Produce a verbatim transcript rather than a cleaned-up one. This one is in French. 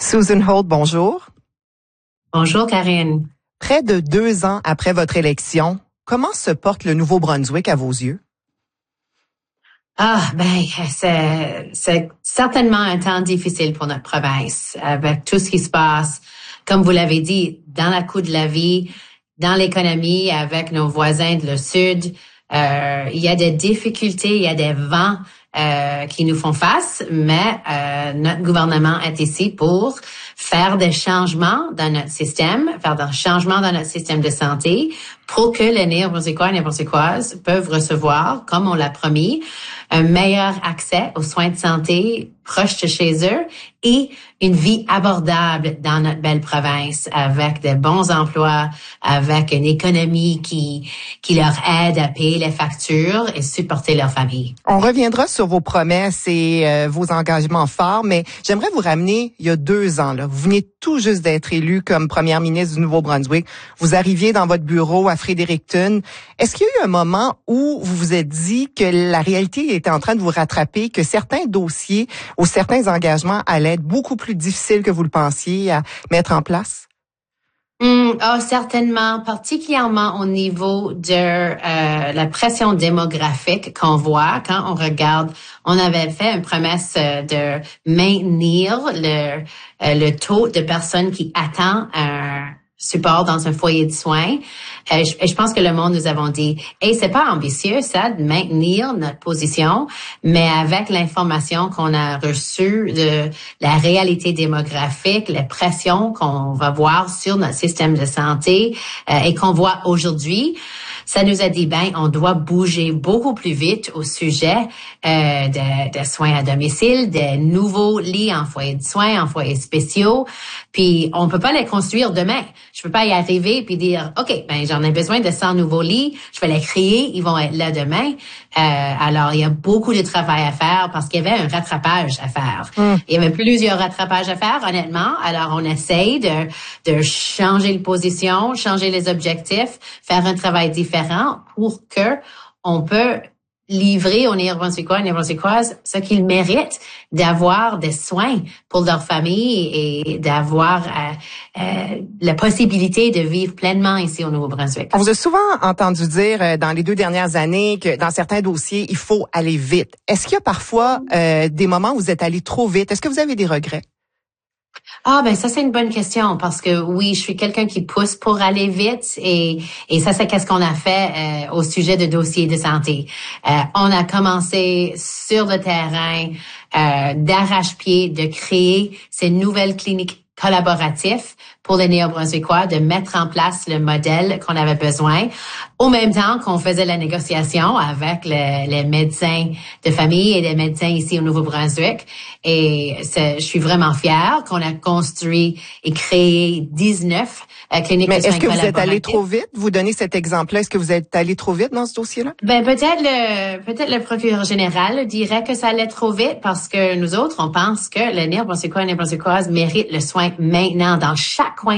Susan Holt, bonjour. Bonjour, Karine. Près de deux ans après votre élection, comment se porte le Nouveau-Brunswick à vos yeux? Ah, ben, c'est, c'est certainement un temps difficile pour notre province, avec tout ce qui se passe, comme vous l'avez dit, dans la coût de la vie, dans l'économie, avec nos voisins de le Sud. Euh, il y a des difficultés, il y a des vents euh, qui nous font face, mais euh, notre gouvernement est ici pour faire des changements dans notre système, faire des changements dans notre système de santé pour que les Néo-Brunswickois et Néo-Brunswickoises peuvent recevoir, comme on l'a promis, un meilleur accès aux soins de santé proches de chez eux et une vie abordable dans notre belle province avec de bons emplois, avec une économie qui qui leur aide à payer les factures et supporter leur famille. On reviendra sur vos promesses et euh, vos engagements forts, mais j'aimerais vous ramener il y a deux ans. Là. Vous venez tout juste d'être élu comme première ministre du Nouveau-Brunswick. Vous arriviez dans votre bureau à Fredericton. Est-ce qu'il y a eu un moment où vous vous êtes dit que la réalité était en train de vous rattraper, que certains dossiers ou certains engagements allaient être beaucoup plus difficiles que vous le pensiez à mettre en place? Mm, oh, certainement, particulièrement au niveau de euh, la pression démographique qu'on voit quand on regarde. On avait fait une promesse de maintenir le, euh, le taux de personnes qui attendent un support dans un foyer de soins. Euh, je, je pense que le monde nous avons dit, hey, c'est pas ambitieux ça de maintenir notre position, mais avec l'information qu'on a reçue de la réalité démographique, les pressions qu'on va voir sur notre système de santé euh, et qu'on voit aujourd'hui, ça nous a dit, ben, on doit bouger beaucoup plus vite au sujet euh, de, de soins à domicile, de nouveaux lits en foyer de soins, en foyers spéciaux. Puis, on peut pas les construire demain. Je peux pas y arriver puis dire, OK, ben, j'en ai besoin de cent nouveaux lits. Je vais les créer. Ils vont être là demain. Euh, alors, il y a beaucoup de travail à faire parce qu'il y avait un rattrapage à faire. Mm. Il y avait plusieurs rattrapages à faire, honnêtement. Alors, on essaye de, de changer les positions, changer les objectifs, faire un travail différent pour que on peut livrer aux Néo-Brunswickois et Néo-Brunswickoises ce qu'ils méritent, d'avoir des soins pour leur famille et d'avoir euh, euh, la possibilité de vivre pleinement ici au Nouveau-Brunswick. On vous a souvent entendu dire euh, dans les deux dernières années que dans certains dossiers, il faut aller vite. Est-ce qu'il y a parfois euh, des moments où vous êtes allé trop vite? Est-ce que vous avez des regrets? Ah ben ça c'est une bonne question parce que oui je suis quelqu'un qui pousse pour aller vite et et ça c'est qu'est-ce qu'on a fait euh, au sujet de dossiers de santé. Euh, on a commencé sur le terrain euh, d'arrache-pied de créer ces nouvelles cliniques collaboratifs pour les Néo-Brunswickois, de mettre en place le modèle qu'on avait besoin, au même temps qu'on faisait la négociation avec le, les médecins de famille et les médecins ici au Nouveau-Brunswick. Et je suis vraiment fière qu'on a construit et créé dix-neuf euh, cliniques Mais de soins est-ce que vous êtes allé collaboratifs. trop vite? Vous donnez cet exemple-là. Est-ce que vous êtes allé trop vite dans ce dossier-là? Ben peut-être le peut-être le procureur général dirait que ça allait trop vite parce que nous autres, on pense que les Néo-Brunswickois et Néo-Brunswickoises méritent le soin maintenant dans chaque coin